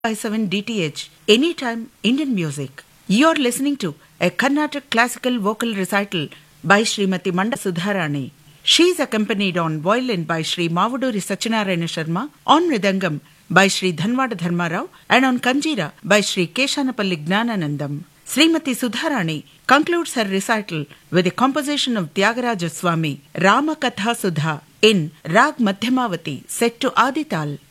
by 7 DTH, anytime Indian music. You're listening to a Carnatic classical vocal recital by Srimati Manda Sudharani. She is accompanied on violin by Sri Mavuduri Sachinarayana Sharma, on mridangam by Sri Dhanwada Dharmarao, and on kanjira by Sri Keshanapalli Gnananandam. Srimati Sudharani concludes her recital with a composition of Tyagaraja Swami, Rama Katha Sudha, in Rag Madhyamavati, set to Adital.